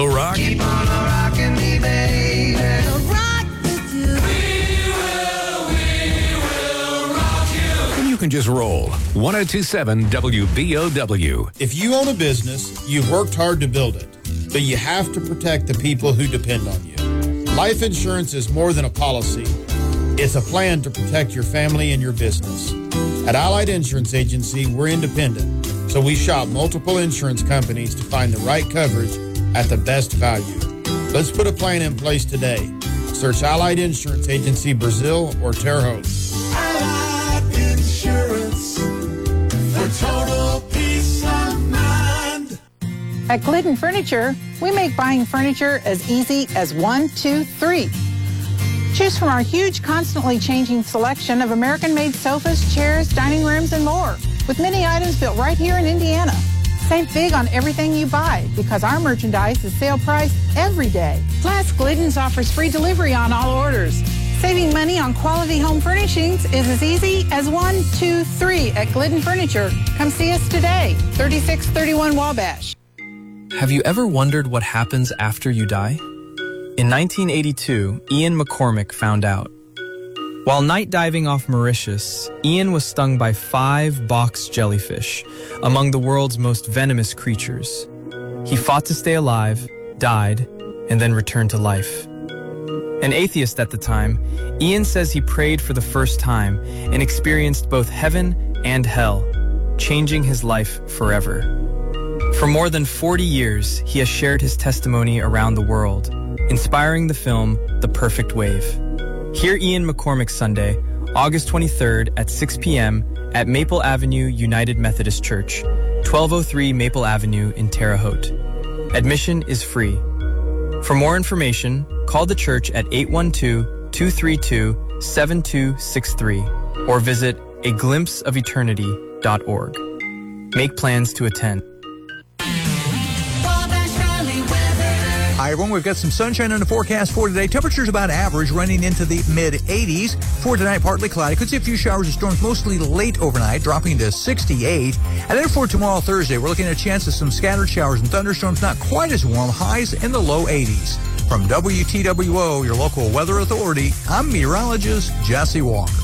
will rock. Keep on rocking me, baby. We'll rock with you. We will rock you. And you can just roll. 1027 WBOW. If you own a business, you've worked hard to build it, but you have to protect the people who depend on you. Life insurance is more than a policy. It's a plan to protect your family and your business. At Allied Insurance Agency, we're independent, so we shop multiple insurance companies to find the right coverage at the best value. Let's put a plan in place today. Search Allied Insurance Agency, Brazil or Terre Haute. Allied Insurance for total peace of mind. At Glidden Furniture, we make buying furniture as easy as 1, 2, 3. Choose from our huge, constantly changing selection of American-made sofas, chairs, dining rooms, and more, with many items built right here in Indiana. Save big on everything you buy, because our merchandise is sale price every day. Plus, Glidden's offers free delivery on all orders. Saving money on quality home furnishings is as easy as 1, 2, 3 at Glidden Furniture. Come see us today, 3631 Wabash. Have you ever wondered what happens after you die? In 1982, Ian McCormick found out. While night diving off Mauritius, Ian was stung by 5 box jellyfish, among the world's most venomous creatures. He fought to stay alive, died, and then returned to life. An atheist at the time, Ian says he prayed for the first time and experienced both heaven and hell, changing his life forever. For more than 40 years, he has shared his testimony around the world, inspiring the film The Perfect Wave. Hear Ian McCormick Sunday, August 23rd at 6 p.m. at Maple Avenue United Methodist Church, 1203 Maple Avenue in Terre Haute. Admission is free. For more information, call the church at 812-232-7263 or visit aglimpseofeternity.org. Make plans to attend. Hi, everyone. We've got some sunshine on the forecast for today. Temperatures about average, running into the mid-80s. For tonight, partly cloudy. Could see a few showers and storms, mostly late overnight, dropping to 68. And then for tomorrow, Thursday, we're looking at a chance of some scattered showers and thunderstorms, not quite as warm, highs in the low 80s. From WTWO, your local weather authority, I'm meteorologist Jesse Walker.